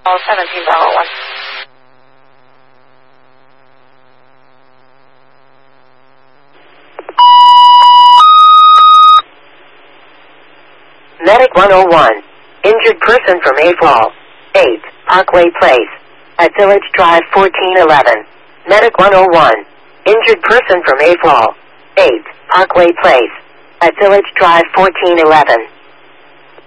Call 17 Bravo 1. Medic 101. Injured person from Mayfall. 8, Parkway Place. At Village Drive 1411. Medic 101. Injured person from Mayfall. 8, Parkway Place. At Village Drive 1411.